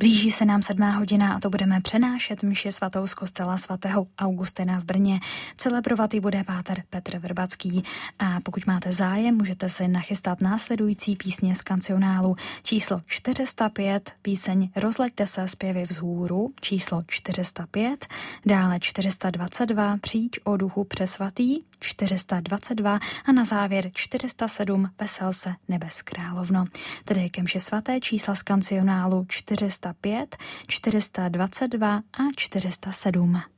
Blíží se nám 7:00 a to budeme přenášet mši svatou z kostela svatého Augustina v Brně. Celebrovat ji bude páter Petr Vrbacký. A pokud máte zájem, můžete si nachystat následující písně z kancionálu. Číslo 405, píseň Rozleďte se zpěvy vzhůru, číslo 405, dále 422, Přijď o duchu přesvatý, 422 a na závěr 407, Vesel se nebes královno. Tedy ke mši svaté čísla z kancionálu 405, 422 a 407.